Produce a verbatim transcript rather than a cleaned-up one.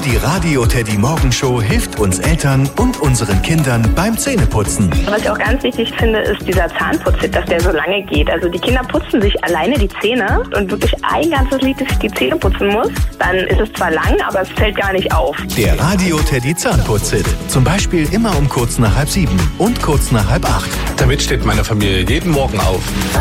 Die Radio Teddy Morgenshow hilft uns Eltern und unseren Kindern beim Zähneputzen. Was ich auch ganz wichtig finde, ist dieser Zahnputztipp, dass der so lange geht. Also die Kinder putzen sich alleine die Zähne und wirklich ein ganzes Lied die Zähne putzen muss. Dann ist es zwar lang, aber es fällt gar nicht auf. Der Radio Teddy Zahnputzhit. Zum Beispiel immer um kurz nach halb sieben und kurz nach halb acht. Damit steht meine Familie jeden Morgen auf.